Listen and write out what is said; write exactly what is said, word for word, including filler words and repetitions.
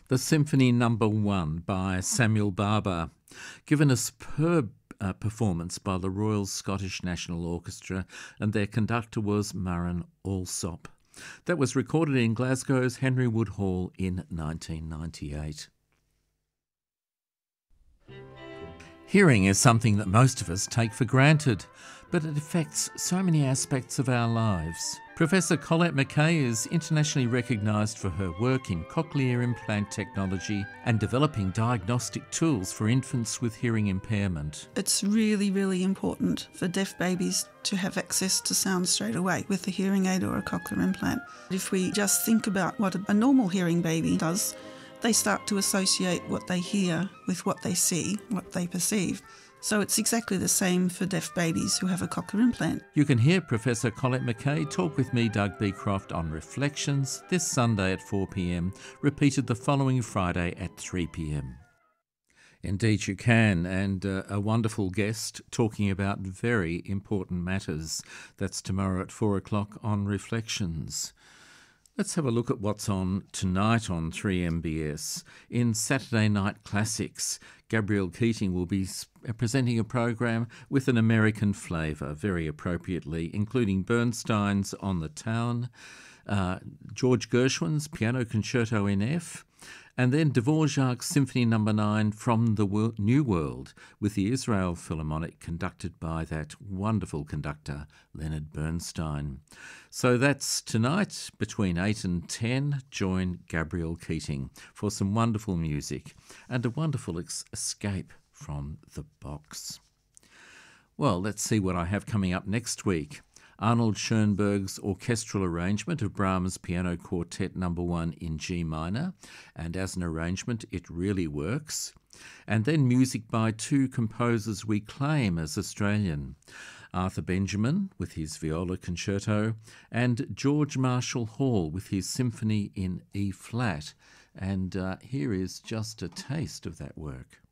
The Symphony Number One by Samuel Barber, given a superb uh, performance by the Royal Scottish National Orchestra, and their conductor was Murren Allsop. That was recorded in Glasgow's Henry Wood Hall in nineteen ninety-eight. Hearing is something that most of us take for granted, but it affects so many aspects of our lives. Professor Colette McKay is internationally recognised for her work in cochlear implant technology and developing diagnostic tools for infants with hearing impairment. It's really, really important for deaf babies to have access to sound straight away with a hearing aid or a cochlear implant. If we just think about what a normal hearing baby does, they start to associate what they hear with what they see, what they perceive. So it's exactly the same for deaf babies who have a cochlear implant. You can hear Professor Colette McKay talk with me, Doug Beecroft, on Reflections this Sunday at four p m, repeated the following Friday at three p m. Indeed you can, and uh, a wonderful guest talking about very important matters. That's tomorrow at four o'clock on Reflections. Let's have a look at what's on tonight on three M B S. In Saturday Night Classics, Gabrielle Keating will be presenting a program with an American flavour, very appropriately, including Bernstein's On the Town, uh, George Gershwin's Piano Concerto in F, and then Dvorak's Symphony Number nine from the Wor- New World with the Israel Philharmonic, conducted by that wonderful conductor Leonard Bernstein. So that's tonight between eight and ten. Join Gabrielle Keating for some wonderful music and a wonderful ex- escape from the box. Well, let's see what I have coming up next week. Arnold Schoenberg's orchestral arrangement of Brahms' Piano Quartet Number One in G minor, and as an arrangement it really works. And then music by two composers we claim as Australian, Arthur Benjamin with his viola concerto, and George Marshall Hall with his symphony in E flat. And uh, here is just a taste of that work.